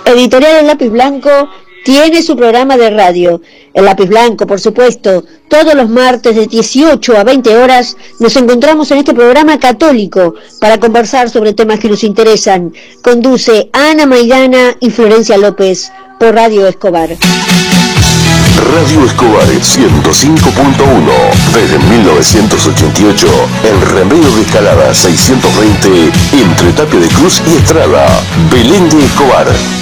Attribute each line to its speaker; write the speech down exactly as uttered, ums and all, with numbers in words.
Speaker 1: Editorial El Lápiz Blanco tiene su programa de radio. El Lápiz Blanco, por supuesto, todos los martes de dieciocho a veinte horas nos encontramos en este programa católico para conversar sobre temas que nos interesan. Conduce Ana Maidana y Florencia López por Radio Escobar.
Speaker 2: Radio Escobar ciento cinco punto uno. Desde mil novecientos ochenta y ocho, el Remedio de Escalada seiscientos veinte, entre Tapia de Cruz y Estrada. Belén de Escobar.